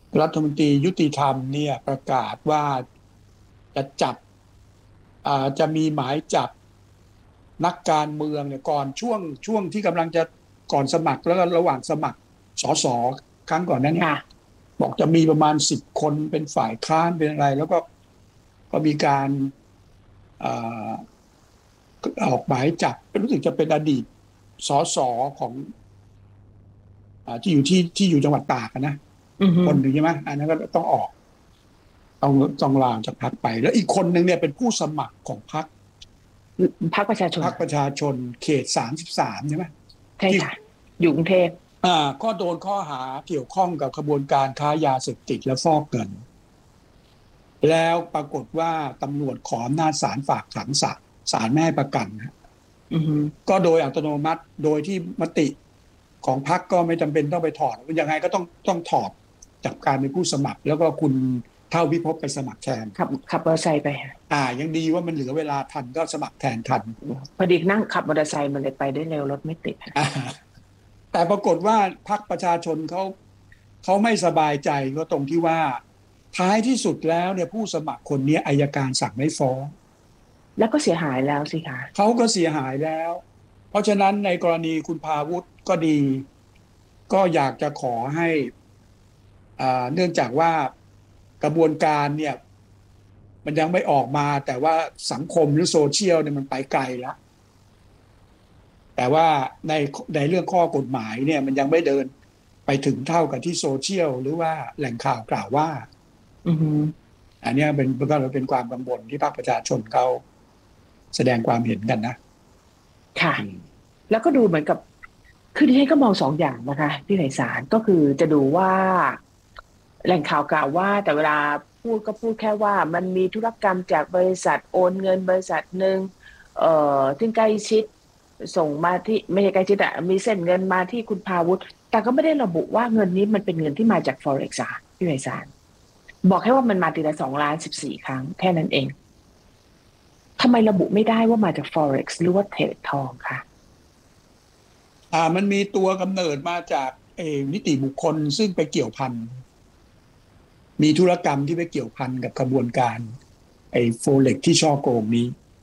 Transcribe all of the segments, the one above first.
รัฐมนตรียุติธรรมเนี่ยประกาศว่าจะจับจะมีหมายจับนักการเมืองเนี่ยก่อนช่วงที่กำลังจะก่อนสมัครแล้วก็ระหว่างสมัครสสครั้งก่อนนั้นเนี่ยค่ะบอกจะมีประมาณ10 คนเป็นฝ่ายค้านเป็นอะไรแล้วก็มีการเอ่อออกหมายจับรู้สึกจะเป็นอดีตสสของที่อยู่จังหวัดตากนะอือฮึคนหนึ่งใช่ไหมอันนั้นก็ต้องออกต้องลาจากพรรคไปแล้วอีกคนหนึ่งเนี่ยเป็นผู้สมัครของพรรคพรรคประชาชนพรรคประชาชนเขต33ใช่ไหมที่ใช่ค่ะอยู่กรุงเทพก็โดนข้อหาเกี่ยวข้องกับขบวนการค้ายาเสพติดและฟอกเงินแล้วปรากฏว่าตำรวจขออำนาจศาลฝากขังศาลไม่ให้ประกันนะอือฮึก็โดยอัตโนมัติโดยที่มติของพรรคก็ไม่จำเป็นต้องไปถอดยังไงก็ต้องถอดจากการเป็นผู้สมัครแล้วก็คุณเท่าพิภพไปสมัครแทนขับมอเตอร์ไซค์ไปค่ะยังดีว่ามันเหลือเวลาทันก็สมัครแทนทันพอดีนั่งขับมอเตอร์ไซค์มันเลยไปได้เร็วรถไม่ติดค่ะอ่าแต่ปรากฏว่าพรรคประชาชนเขาไม่สบายใจก็ตรงที่ว่าท้ายที่สุดแล้วเนี่ยผู้สมัครคนนี้อัยการสั่งไม่ฟ้องแล้วก็เสียหายแล้วสิคะเขาก็เสียหายแล้วเพราะฉะนั้นในกรณีคุณพาวุฒิก็ดีก็อยากจะขอให้เนื่องจากว่ากระบวนการเนี่ยมันยังไม่ออกมาแต่ว่าสังคมหรือโซเชียลเนี่ยมันไปไกลแล้ว แต่ว่าในในเรื่องข้อกฎหมายเนี่ยมันยังไม่เดินไปถึงเท่ากับที่โซเชียลหรือว่าแหล่งข่าวกล่าวว่าอือฮึอันนี้เป็นความกังวลที่ภาคประชาชนเขาแสดงความเห็นกันนะค่ะอืมแล้วก็ดูเหมือนกับคือที่ฉันก็มองสองอย่างนะคะที่ไหนศาลก็คือจะดูว่าแหล่งข่าวกล่าวว่าแต่เวลาพูดก็พูดแค่ว่ามันมีธุรกรรมจากบริษัทโอนเงินบริษัทหนึ่งที่ใกล้ชิดส่งมาที่ไม่ใช่ใกล้ชิดอะมีเส้นเงินมาที่คุณพาวุฒิแต่ก็ไม่ได้ระบุว่าเงินนี้มันเป็นเงินที่มาจาก Forex อะที่ไหนศาลบอกแค่ว่ามันมาทีละ2,14,000,000แค่นั้นเองทำไมระบุไม่ได้ว่ามาจาก Forex หรือว่าเทรดทองคะมันมีตัวกำเนิดมาจากนิติบุคคลซึ่งไปเกี่ยวพันมีธุรกรรมที่ไปเกี่ยวพันกับกระบวนการโฟเร็กที่ช่อโกงนี้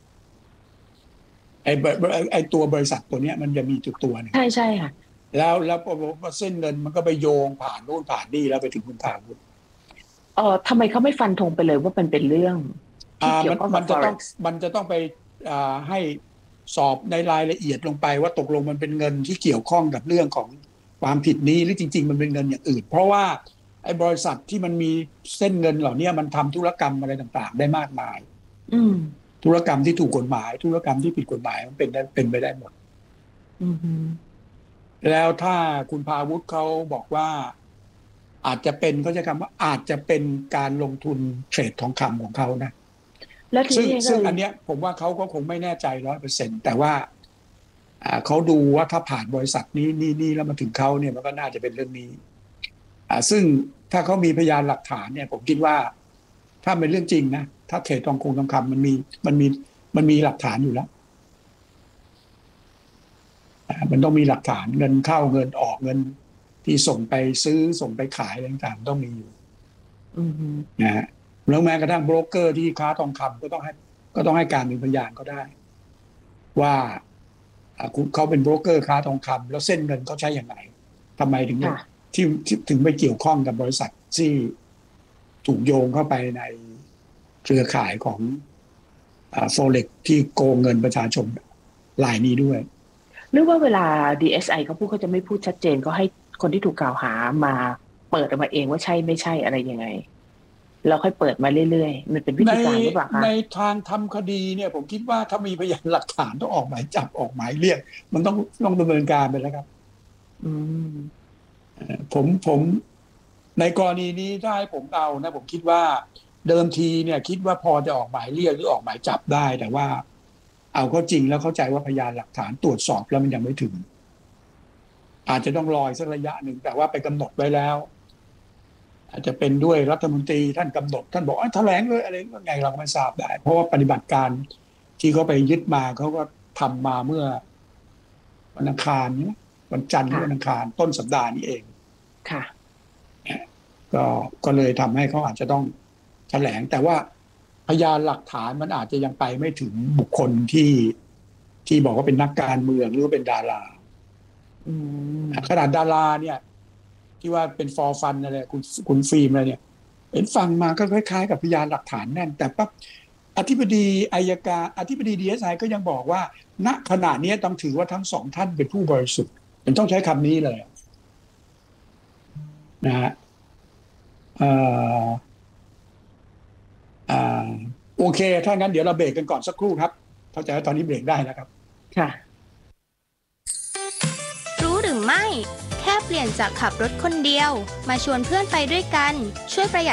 ตัวบริษัทตัวเนี้ยมันจะมีตัวหนึ่งใช่ใช่ค่ะแล้วพอเส้นเงินมันก็ไปโยงผ่านโน่นผ่านนี่แล้วไปถึงคุณพาวุฒิทำไมเขาไม่ฟันธงไปเลยว่ามันเป็นเรื่องที่เกี่ยวข้องกับมันจะต้อง Forex ไปให้สอบในรายละเอียดลงไปว่าตกลงมันเป็นเงินที่เกี่ยวข้องกับเรื่องของความผิดนี้หรือจริงๆมันเป็นเงินอย่างอื่นเพราะว่าไอ้บริษัทที่มันมีเส้นเงินเหล่านี้มันทำธุรกรรมอะไรต่างๆได้มากมายอืมธุรกรรมที่ถูกกฎหมายธุรกรรมที่ผิดกฎหมายมันเป็นไปได้หมดอืมฮึแล้วถ้าคุณพาวุฒิเขาบอกว่าอาจจะเป็นเขาใช้คำว่าอาจจะเป็นการลงทุนเทรดทองคำของเขานะแล้วทีซึ่งนี้ก็เลยซึ่งอันเนี้ยผมว่าเขาก็คงไม่แน่ใจ100%แต่ว่าเขาดูว่าถ้าผ่านบริษัทนี้แล้วมาถึงเขาเนี่ยมันก็น่าจะเป็นเรื่องนี้ซึ่งถ้าเขามีพยานหลักฐานเนี่ยผมคิดว่าถ้าเป็นเรื่องจริงนะถ้าเทรดทองคำมันมีมันมีหลักฐานอยู่แล้วมันต้องมีหลักฐานเงินเข้าเงินออกเงินที่ส่งไปซื้อส่งไปขายอะไรต่างๆต้องมีอยู่อืมฮึนะฮะแล้วแม้กระทั่งโบรกเกอร์ที่ค้าทองคำก็ต้องให้การเป็นพยานก็ได้ว่า เขาเป็นโบรกเกอร์ค้าทองคำแล้วเส้นเงินเขาใช้อย่างไรทำไมถึงค่ะที่ถึงไปเกี่ยวข้องกับบริษัทที่ถูกโยงเข้าไปในเครือข่ายของโฟเร็กที่โกงเงินประชาชนรายนี้ด้วยหรือว่าเวลา DSI เขาพูดเขาจะไม่พูดชัดเจนก็ให้คนที่ถูกกล่าวหามาเปิดออกมาเองว่าใช่ไม่ใช่อะไรยังไงแล้วค่อยเปิดมาเรื่อยๆมันเป็นวิในธีการหรือเปล่าคะในทางทำคดีเนี่ยผมคิดว่าถ้ามีพยานหลักฐานต้องออกหมายจับออกหมายเรียกมันต้องดำเนินการไปแล้วครับอืมผมในกรณีนี้ถ้าให้ผมเอานะผมคิดว่าเดิมทีเนี่ยคิดว่าพอจะออกหมายเรียกหรือออกหมายจับได้แต่ว่าเอาเข้าจริงแล้วเข้าใจว่าพยานหลักฐานตรวจสอบแล้วมันยังไม่ถึงอาจจะต้องรออีกสักระยะหนึ่งแต่ว่าไปกำหนดไว้แล้วอาจจะเป็นด้วยรัฐมนตรีท่านกำหนดท่านบอกแถลงเลยอะไรก็ไงเราก็ไม่ทราบได้เพราะว่าปฏิบัติการที่เขาไปยึดมาเขาก็ทำมาเมื่อวันอังคารนี้วันจันทร์หรือค่ะวันอังคารต้นสัปดาห์นี้เองค่ะก็ก็เลยทำให้เขาอาจจะต้องแถลงแต่ว่าพยานหลักฐานมันอาจจะยังไปไม่ถึงบุคคลที่บอกว่าเป็นนักการเมืองหรือว่าเป็นดาราขนาดดาราเนี่ยที่ว่าเป็นฟอร์ฟันอะไรคุณฟิล์มอะไรเนี่ยเห็นฟังมาก็คล้ายๆกับพยานหลักฐานแน่นแต่ปั๊บอธิบดีอัยการอธิบดีDSIก็ยังบอกว่าณขณะนี้ต้องถือว่าทั้งสองท่านเป็นผู้บริสุทธิ์เป็นต้องใช้คำนี้เลยนะฮะเอ่ออ่าโอเคถ้างั้นเดี๋ยวเราเบรกกันก่อนสักครู่ครับเข้าใจว่าตอนนี้เบรกได้แล้วครับค่ะรู้หรือไม่แค่เปลี่ยนจากขับรถคนเดียวมาชวนเพื่อนไปด้วยกันช่วยประหยัด